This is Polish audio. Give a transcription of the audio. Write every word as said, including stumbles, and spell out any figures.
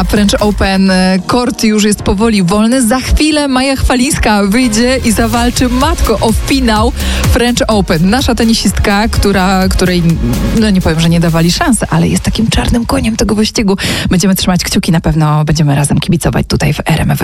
French Open, kort już jest powoli wolny. Za chwilę Maja Chwalińska wyjdzie i zawalczy, matko, o finał French Open. Nasza tenisistka, która, której, no nie powiem, że nie dawali szansy, ale jest takim czarnym koniem tego wyścigu. Będziemy trzymać kciuki, na pewno będziemy razem kibicować tutaj w R M F.